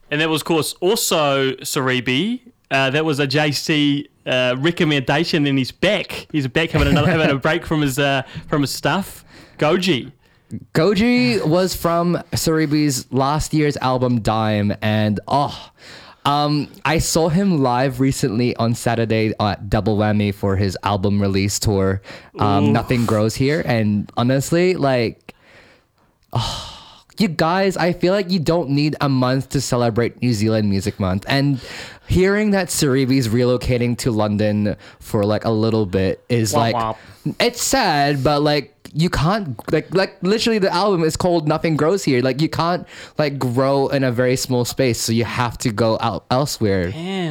And that was, of course, also Saribi. That was a JC recommendation, and he's back. He's back having a break from his stuff. Goji. Goji was from Saribi's last year's album Dime, and I saw him live recently on Saturday at Double Whammy for his album release tour. Nothing Grows Here, and honestly, like, you guys, I feel like you don't need a month to celebrate New Zealand Music Month, and hearing that Saribi's relocating to London for like a little bit is it's sad, but like, you can't like literally the album is called Nothing Grows Here. Like, you can't like grow in a very small space, so you have to go out elsewhere.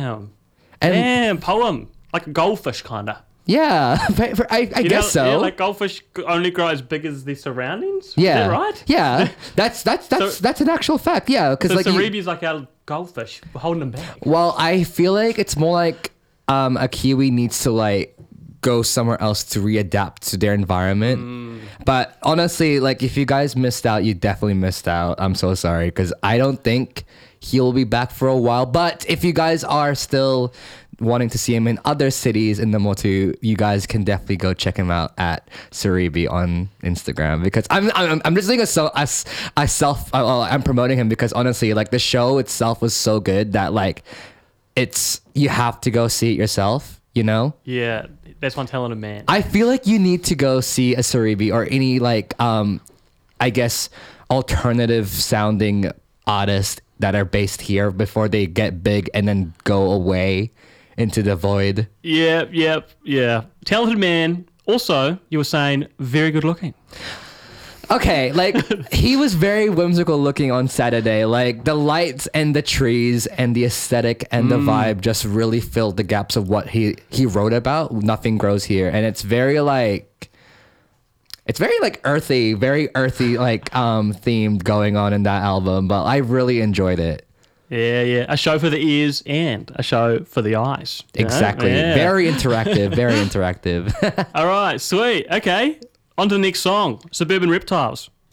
Damn poem, like a goldfish kinda. Yeah, I guess so. Yeah, like goldfish only grow as big as their surroundings. Yeah, is that right? Yeah, that's an actual fact. Yeah, because so like Saribi's like our goldfish, we're holding them back. Well, I feel like it's more like a Kiwi needs to like go somewhere else to readapt to their environment. But honestly, like, if you guys missed out, you definitely missed out. I'm so sorry, because I don't think he'll be back for a while. But if you guys are still wanting to see him in other cities in the Motu, you guys can definitely go check him out at Saribi on Instagram, because I'm just doing I'm promoting him because honestly, like, the show itself was so good that like you have to go see it yourself. You know? Yeah, that's one talented man. I feel like you need to go see a Saribi or any like I guess alternative sounding artist that are based here before they get big and then go away into the void. Yeah. Talented man. Also, you were saying very good looking. Okay, like, he was very whimsical looking on Saturday. Like, the lights and the trees and the aesthetic and the vibe just really filled the gaps of what he wrote about. Nothing Grows Here, and it's very like earthy, very earthy like themed going on in that album. But I really enjoyed it. Yeah. A show for the ears and a show for the eyes. Exactly. Yeah. Very interactive. Very interactive. All right, sweet. Okay. On to the next song, Suburban Reptiles.